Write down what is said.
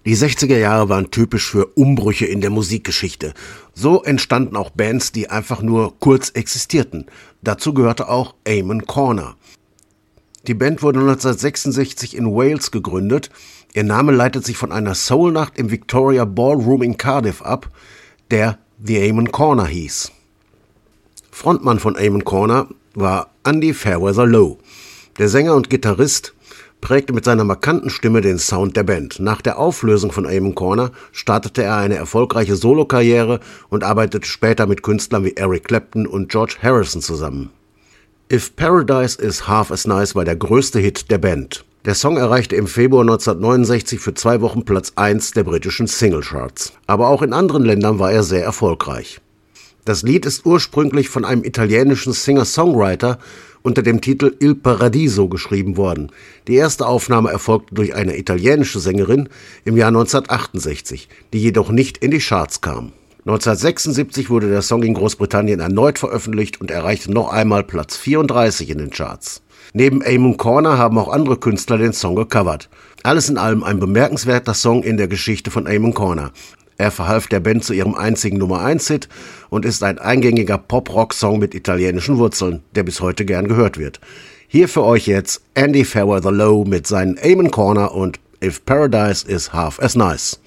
Die 60er Jahre waren typisch für Umbrüche in der Musikgeschichte. So entstanden auch Bands, die einfach nur kurz existierten. Dazu gehörte auch Amon Corner. Die Band wurde 1966 in Wales gegründet. Ihr Name leitet sich von einer Soulnacht im Victoria Ballroom in Cardiff ab, der The Amon Corner hieß. Frontmann von Amon Corner war Andy Fairweather Low. Der Sänger und Gitarrist prägte mit seiner markanten Stimme den Sound der Band. Nach der Auflösung von Amon Corner startete er eine erfolgreiche Solokarriere und arbeitete später mit Künstlern wie Eric Clapton und George Harrison zusammen. If Paradise is Half as Nice war der größte Hit der Band. Der Song erreichte im Februar 1969 für 2 Wochen Platz 1 der britischen Singlecharts. Aber auch in anderen Ländern war er sehr erfolgreich. Das Lied ist ursprünglich von einem italienischen Singer-Songwriter unter dem Titel Il Paradiso geschrieben worden. Die erste Aufnahme erfolgte durch eine italienische Sängerin im Jahr 1968, die jedoch nicht in die Charts kam. 1976 wurde der Song in Großbritannien erneut veröffentlicht und erreichte noch einmal Platz 34 in den Charts. Neben Amon Corner haben auch andere Künstler den Song gecovert. Alles in allem ein bemerkenswerter Song in der Geschichte von Amon Corner. Er verhalf der Band zu ihrem einzigen Nummer-1-Hit und ist ein eingängiger Pop-Rock-Song mit italienischen Wurzeln, der bis heute gern gehört wird. Hier für euch jetzt Andy Fairweather Low mit seinen Amon Corner und If Paradise is Half as Nice.